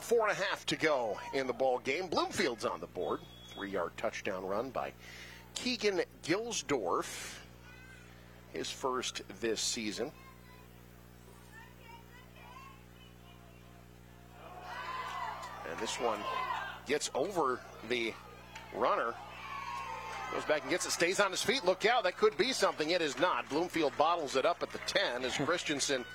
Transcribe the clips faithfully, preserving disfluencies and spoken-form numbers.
About four and a half to go in the ball game. Bloomfield's on the board. Three-yard touchdown run by Keegan Gilsdorf. His first this season. And this one gets over the runner. Goes back and gets it, stays on his feet. Look out, that could be something. It is not. Bloomfield bottles it up at the ten as Christensen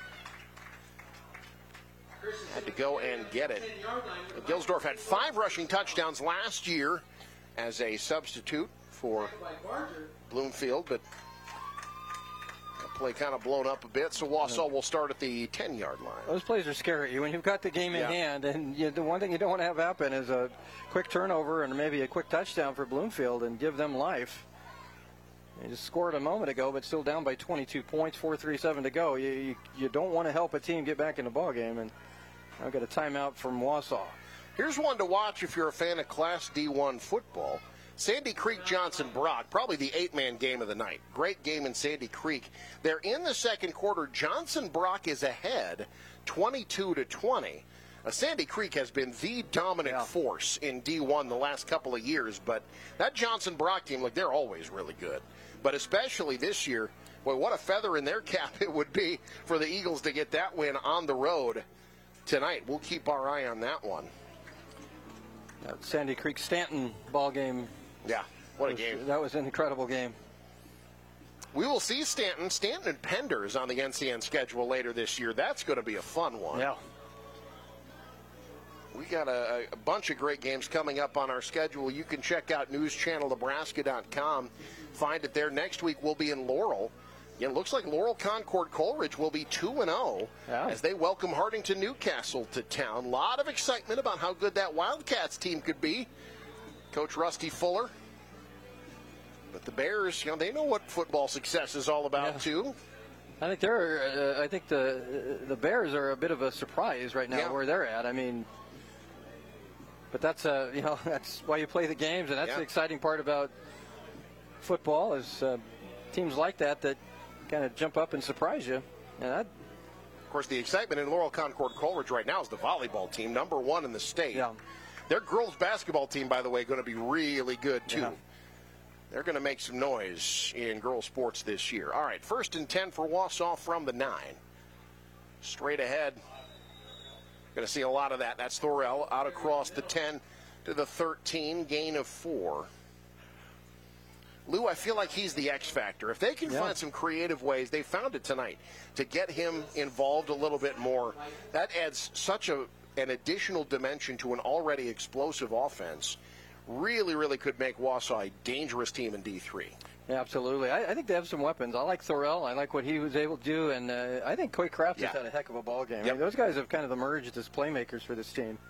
had to go and get it. Gilsdorf had five rushing touchdowns last year as a substitute for Bloomfield, but that play kind of blown up a bit, so Wausau will start at the ten-yard line. Those plays are scary when you've got the game in yeah. hand, and you, the one thing you don't want to have happen is a quick turnover and maybe a quick touchdown for Bloomfield and give them life. They just scored a moment ago, but still down by twenty-two points, four thirty-seven to go. You, you, you don't want to help a team get back in the ball game, and I've got a timeout from Wausau. Here's one to watch if you're a fan of Class D one football. Sandy Creek Johnson Brock, probably the eight-man game of the night. Great game in Sandy Creek. They're in the second quarter. Johnson Brock is ahead, twenty-two to twenty. Uh, Sandy Creek has been the dominant yeah. force in D one the last couple of years, but that Johnson Brock team, like, they're always really good. But especially this year, boy, what a feather in their cap it would be for the Eagles to get that win on the road tonight. We'll keep our eye on that one. That Sandy Creek Stanton ball game. Yeah, what a was, game. That was an incredible game. We will see Stanton. Stanton and Pender is on the N C N schedule later this year. That's going to be a fun one. Yeah. We got a, a bunch of great games coming up on our schedule. You can check out news channel nebraska dot com. Find it there. Next week we'll be in Laurel. It looks like Laurel Concord Coleridge will be two and oh yeah. as they welcome Hardington Newcastle to town. A lot of excitement about how good that Wildcats team could be. Coach Rusty Fuller. But the Bears, you know, they know what football success is all about, yeah. too. I think they're. Uh, I think the the Bears are a bit of a surprise right now yeah. where they're at. I mean, but that's uh, you know that's why you play the games, and that's yeah. the exciting part about football is uh, teams like that that kind of jump up and surprise you. And that, of course, the excitement in Laurel Concord Coleridge right now is the volleyball team, number one in the state. Yeah. Their girls basketball team, by the way, going to be really good too. Yeah. They're going to make some noise in girls sports this year. All right, first and ten for Wausau from the nine. Straight ahead. Going to see a lot of that. That's Thorell out across the ten to the thirteen, gain of four. Lou, I feel like he's the X factor. If they can yeah. find some creative ways, they found it tonight, to get him involved a little bit more, that adds such a an additional dimension to an already explosive offense. Really, really could make Wausau a dangerous team in D three. Yeah, absolutely. I, I think they have some weapons. I like Thorell. I like what he was able to do, and uh, I think Coy Kraft yeah. has had a heck of a ball game. Yep. I mean, those guys have kind of emerged as playmakers for this team.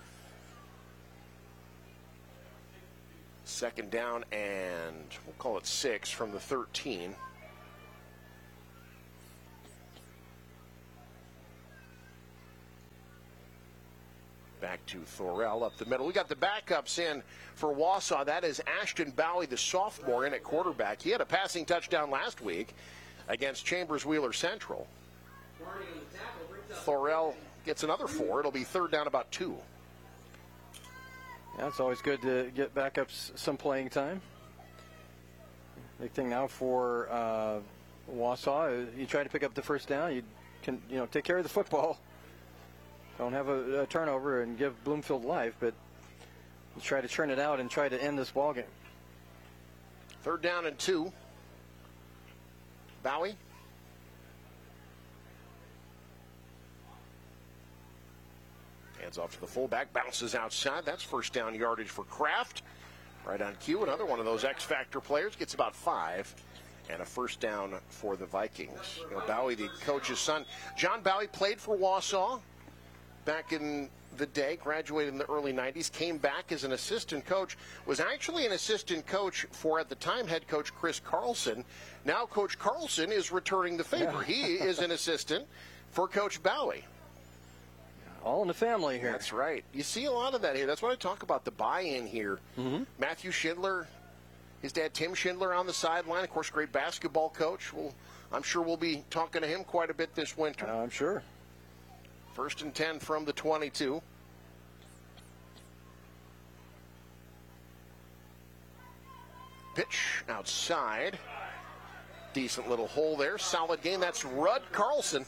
Second down and we'll call it six from the thirteen. Back to Thorell up the middle. We got the backups in for Wausau. That is Ashton Bowie, the sophomore, in at quarterback. He had a passing touchdown last week against Chambers Wheeler Central. Thorell gets another four. It'll be third down about two. Yeah, it's always good to get backups some playing time. Big thing now for uh, Wausau, you try to pick up the first down, you can you know take care of the football. Don't have a, a turnover and give Bloomfield life, but you try to churn it out and try to end this ball game. Third down and two. Bowie. Hands off to the fullback, bounces outside. That's first down yardage for Kraft. Right on cue, another one of those X-Factor players, gets about five. And a first down for the Vikings. You know, Bowie, the coach's son. John Bowie played for Wausau back in the day, graduated in the early nineties, came back as an assistant coach, was actually an assistant coach for, at the time, head coach Chris Carlson. Now Coach Carlson is returning the favor. He is an assistant for Coach Bowie. All in the family here. That's right. You see a lot of that here. That's what I talk about, the buy-in here. Mm-hmm. Matthew Schindler, his dad Tim Schindler on the sideline, of course, great basketball coach. Well, I'm sure we'll be talking to him quite a bit this winter. Uh, I'm sure. First and ten from the twenty-two. pitch outside. Decent little hole there. Solid game. That's Rudd Carlson.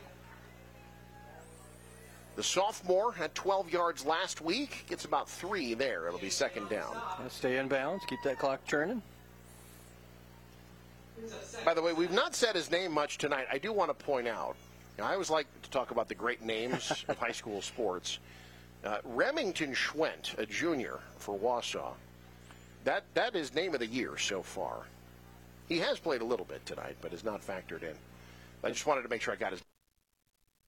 The sophomore had twelve yards last week. Gets about three there. It'll be second down. Stay in bounds. Keep that clock churning. By the way, we've not said his name much tonight. I do want to point out, you know, I always like to talk about the great names of high school sports. Uh, Remington Schwent, a junior for Wausau. That that is name of the year so far. He has played a little bit tonight, but is not factored in. I just wanted to make sure I got his